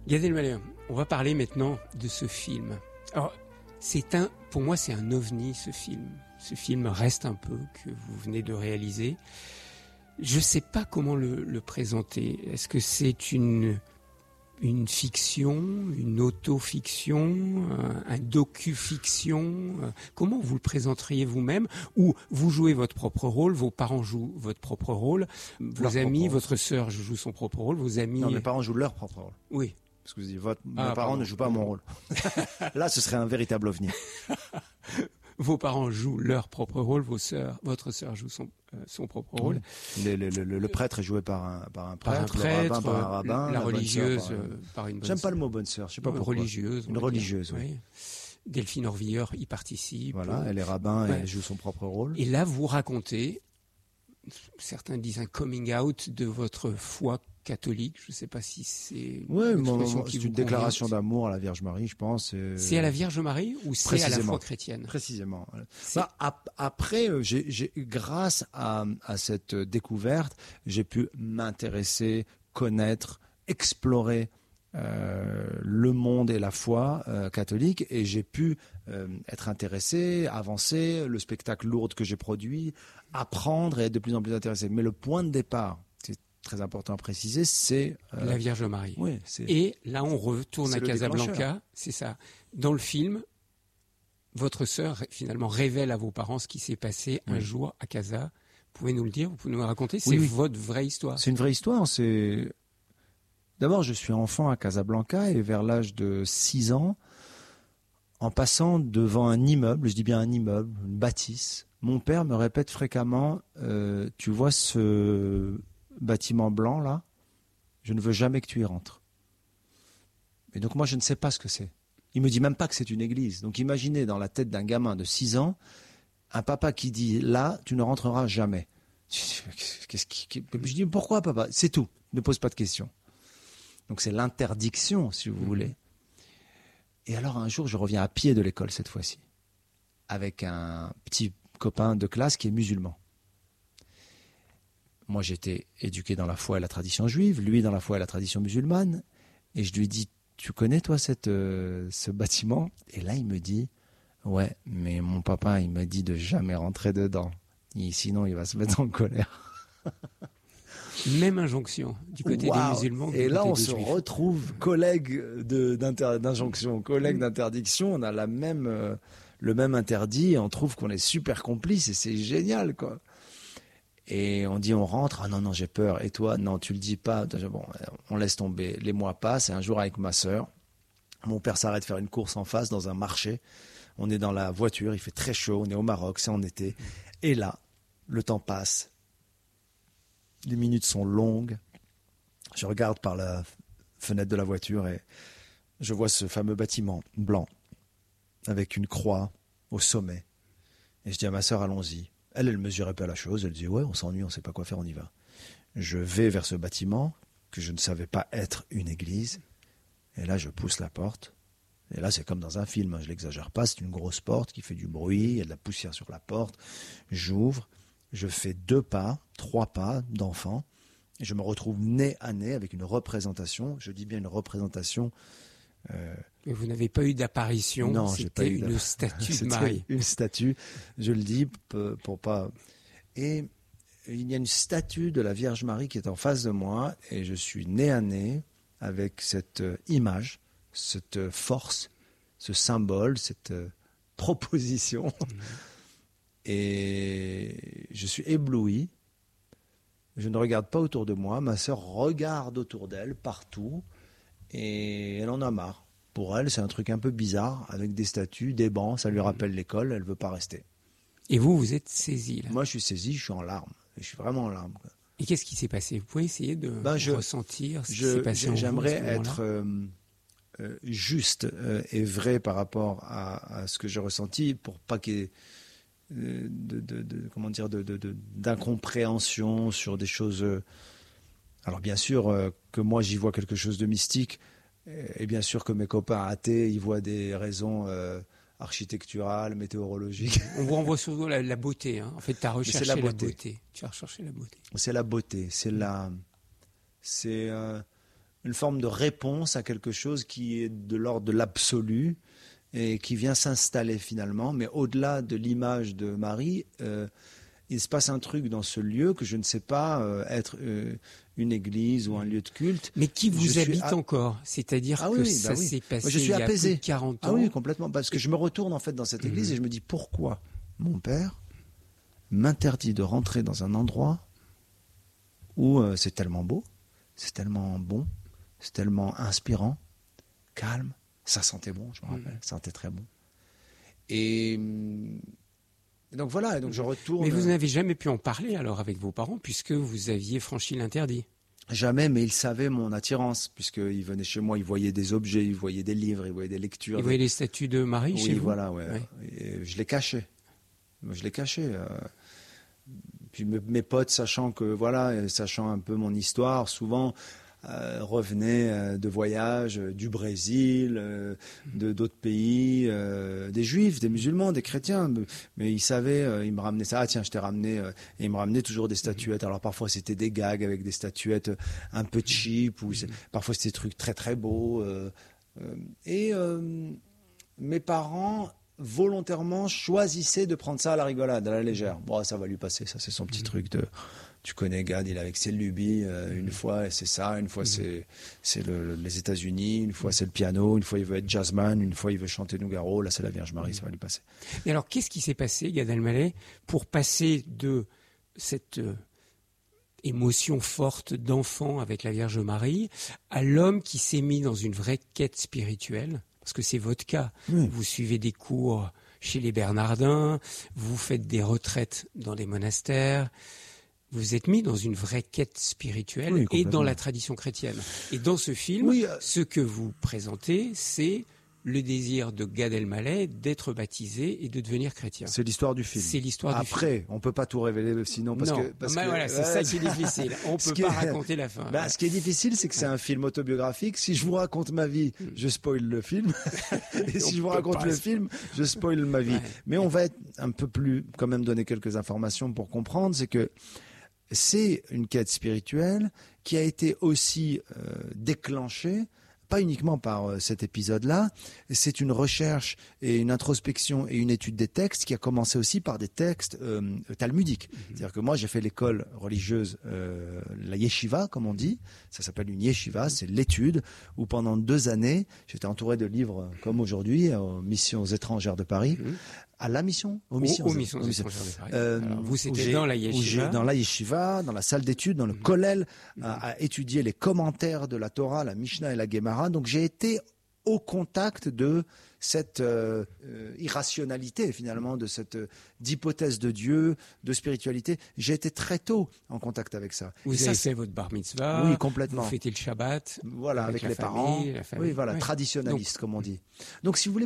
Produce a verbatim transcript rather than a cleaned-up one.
Gad Elmaleh, on va parler maintenant de ce film. Alors, c'est un, pour moi, c'est un ovni, ce film. Ce film reste un peu que vous venez de réaliser. Je ne sais pas comment le, le présenter. Est-ce que c'est une, une fiction, une auto-fiction, un, un docu-fiction? Comment vous le présenteriez vous-même? Ou vous jouez votre propre rôle, vos parents jouent votre propre rôle, vos leur amis, propre votre sœur joue son propre rôle, vos amis... Non, mes parents jouent leur propre rôle. Oui. Parce que vous dites, votre, Ah, mes parents pardon. ne jouent pas mon rôle. Là, ce serait un véritable ovni. Vos parents jouent leur propre rôle, vos sœurs, votre sœur joue son, euh, son propre rôle. Le, le, le, le prêtre est joué par un, par un Par prêtre, un prêtre, le rabbin par un rabbin, la, la bonne religieuse sœur par, euh, par une bonne J'aime pas sœur. le mot bonne sœur, je sais pas Une pourquoi. religieuse. on Une va dire. religieuse, oui. Oui. Delphine Orvilleur y participe. Voilà, elle est rabbin et Ouais. elle joue son propre rôle. Et là, vous racontez, certains disent un coming out de votre foi catholique. Je ne sais pas si c'est Ouais, une moi, expression moi, qui c'est vous une convient. déclaration d'amour à la Vierge Marie, je pense. et- C'est à la Vierge Marie ou c'est à la Précisément. foi chrétienne? Précisément. C'est- Bah, ap- après, euh, j'ai, j'ai, grâce à, à cette découverte, j'ai pu m'intéresser, connaître, explorer euh, le monde et la foi euh, catholique, et j'ai pu euh, être intéressé, avancer, le spectacle lourd que j'ai produit, apprendre et être de plus en plus intéressé. Mais le point de départ, c'est très important à préciser, c'est euh, La Vierge Marie. oui, c'est Et là, on retourne C'est à le Casablanca. déclencheur. C'est ça. Dans le film, votre sœur finalement révèle à vos parents ce qui s'est passé un Oui. jour à Casa. Vous pouvez nous le dire? Vous pouvez nous le raconter? C'est Oui, oui. votre vraie histoire. C'est une vraie histoire. C'est d'abord, je suis enfant à Casablanca et vers l'âge de six ans, en passant devant un immeuble, je dis bien un immeuble, une bâtisse, mon père me répète fréquemment euh, tu vois ce bâtiment blanc là, je ne veux jamais que tu y rentres. Et donc moi, je ne sais pas ce que c'est. Il me dit même pas que c'est une église. Donc imaginez dans la tête d'un gamin de six ans, un papa qui dit là, tu ne rentreras jamais. Qu'est-ce qui, je dis pourquoi papa? C'est tout. Ne pose pas de questions. Donc c'est l'interdiction, si vous voulez. Et alors un jour, je reviens à pied de l'école cette fois-ci, avec un petit copain de classe qui est musulman. Moi, j'étais éduqué dans la foi et la tradition juive, lui dans la foi et la tradition musulmane. Et je lui dis, tu connais toi cette, euh, ce bâtiment? Et là, il me dit, ouais, mais mon papa, il m'a dit de jamais rentrer dedans. Et sinon, il va se mettre en colère. Même injonction du côté Waouh. des musulmans. Et du là, côté on des se juifs. retrouve collègues de, d'inter, d'injonction, collègues d'interdiction. On a la même, euh, le même interdit. Et on trouve qu'on est super complices et c'est génial, quoi. Et on dit, on rentre. Ah non, non, j'ai peur. Et toi? Non, tu le dis pas. Bon, on laisse tomber. Les mois passent. Et un jour, avec ma sœur, mon père s'arrête faire une course en face dans un marché. On est dans la voiture. Il fait très chaud. On est au Maroc. C'est en été. Et là, le temps passe. Les minutes sont longues. Je regarde par la fenêtre de la voiture et je vois ce fameux bâtiment blanc avec une croix au sommet. Et je dis à ma sœur, allons-y. Elle, elle mesurait pas la chose. Elle dit, ouais, on s'ennuie, on sait pas quoi faire, on y va. Je vais vers ce bâtiment que je ne savais pas être une église. Et là, je pousse la porte. Et là, c'est comme dans un film, hein, je l'exagère pas. C'est une grosse porte qui fait du bruit. Il y a de la poussière sur la porte. J'ouvre. Je fais deux pas, trois pas d'enfant. Et je me retrouve nez à nez avec une représentation. Je dis bien une représentation. Euh, Mais vous n'avez pas eu d'apparition. non, j'ai pas C'était eu une d'a- statue de C'était Marie. une statue. Je le dis pour, pour pas. Et il y a une statue de la Vierge Marie qui est en face de moi, et je suis nez à nez avec cette euh, image, cette euh, force, ce symbole, cette euh, proposition. Mmh. Et je suis ébloui. Je ne regarde pas autour de moi. Ma sœur regarde autour d'elle, partout. Et elle en a marre. Pour elle, c'est un truc un peu bizarre, avec des statues, des bancs. Ça lui rappelle l'école. Elle veut pas rester. Et vous, vous êtes saisi, là. Moi, je suis saisi, je suis en larmes. Je suis vraiment en larmes, quoi. Et qu'est-ce qui s'est passé? Vous pouvez essayer de ben je, ressentir ce je, qui s'est passé je, en J'aimerais vous à ce être euh, euh, juste euh, et vrai par rapport à, à ce que j'ai ressenti, pour pas qu'il y ait de, de, de, comment dire, de, de, de, d'incompréhension sur des choses. Euh, alors bien sûr euh, que moi j'y vois quelque chose de mystique, et bien sûr que mes copains athées y voient des raisons euh, architecturales, météorologiques. On vous renvoie surtout la, la beauté. Hein. En fait, tu as recherché la la beauté. beauté. Tu as recherché la beauté. C'est la beauté, c'est la, c'est euh, une forme de réponse à quelque chose qui est de l'ordre de l'absolu et qui vient s'installer finalement. Mais au-delà de l'image de Marie, euh, il se passe un truc dans ce lieu que je ne sais pas euh, être euh, une église ou un lieu de culte. Mais qui vous je habite suis... encore? C'est-à-dire ah, que oui, ça bah oui. s'est passé Moi, je suis il y apaisé. a plus de quarante ans. Ah oui, complètement. Parce que je me retourne en fait dans cette église mmh. et je me dis pourquoi mon père m'interdit de rentrer dans un endroit où euh, c'est tellement beau, c'est tellement bon, c'est tellement inspirant, calme, ça sentait bon, je me rappelle, mmh. ça sentait très bon. Et, et donc voilà, et donc je retourne... Mais vous n'avez jamais pu en parler alors avec vos parents puisque vous aviez franchi l'interdit? Jamais, mais ils savaient mon attirance, puisqu'ils venaient chez moi, ils voyaient des objets, ils voyaient des livres, ils voyaient des lectures. Ils voyaient les statues de Marie oui, chez vous? Oui, voilà, ouais. ouais. Et je les cachais. Je les cachais. Euh... Puis mes, mes potes, sachant que, voilà, sachant un peu mon histoire, souvent euh, revenaient euh, de voyages euh, du Brésil, euh, de d'autres pays, euh, des juifs, des musulmans, des chrétiens. Mais ils savaient, euh, ils me ramenaient ça. Ah tiens, je t'ai ramené. Euh, et ils me ramenaient toujours des statuettes. Alors parfois c'était des gags avec des statuettes un peu cheap, ou parfois c'était des trucs très très beaux. Euh, euh, et euh, mes parents volontairement choisissait de prendre ça à la rigolade, à la légère. Bon, ça va lui passer, ça c'est son petit mmh. truc de... Tu connais Gad, il est avec ses lubies, euh, mmh. une fois c'est ça, une fois mmh. c'est, c'est le, les États-Unis, une fois c'est le piano, une fois il veut être jazzman, une fois il veut chanter Nougaro, là c'est la Vierge Marie, mmh. ça va lui passer. Et alors qu'est-ce qui s'est passé, Gad Elmaleh, pour passer de cette euh, émotion forte d'enfant avec la Vierge Marie à l'homme qui s'est mis dans une vraie quête spirituelle? Parce que c'est votre cas. Oui. Vous suivez des cours chez les Bernardins, vous faites des retraites dans des monastères, vous êtes mis dans une vraie quête spirituelle oui, et dans la tradition chrétienne. Et dans ce film, oui, euh... ce que vous présentez, c'est le désir de Gad Elmaleh d'être baptisé et de devenir chrétien. C'est l'histoire du film. C'est l'histoire Après, du film. Après, on peut pas tout révéler sinon parce non. que parce bah que voilà, c'est ouais, ça qui est difficile. On peut pas est... raconter la fin. Bah, ce qui est difficile, c'est que c'est un film autobiographique. Si je vous raconte ma vie, je spoil le film. Et si je vous raconte le film, je spoil ma vie. Ouais. Mais on va être un peu plus, quand même, donner quelques informations pour comprendre. C'est que c'est une quête spirituelle qui a été aussi euh, déclenchée. Pas uniquement par euh, cet épisode-là, c'est une recherche et une introspection et une étude des textes qui a commencé aussi par des textes euh, talmudiques. Mm-hmm. C'est-à-dire que moi, j'ai fait l'école religieuse, euh, la yeshiva, comme on dit. Ça s'appelle une yeshiva, mm-hmm. c'est l'étude où pendant deux années, j'étais entouré de livres comme aujourd'hui, aux missions étrangères de Paris. Mm-hmm. À la mission, aux missions, aux, aux missions étrangères de Paris. Euh, Alors, vous c'était dans la yeshiva, dans la yeshiva, dans la salle d'études, dans le mmh. kollel, mmh. à, à étudier les commentaires de la Torah, la Mishnah et la Gemara. Donc j'ai été au contact de cette euh, euh, irrationalité finalement, de cette euh, d'hypothèse de Dieu, de spiritualité. J'ai été très tôt en contact avec ça. Vous et avez ça, fait votre bar mitzvah, oui, complètement. Vous fêtez le Shabbat, voilà, avec, avec les famille, parents, la famille. oui, voilà, ouais. traditionnaliste Donc, comme on dit. Donc si vous voulez,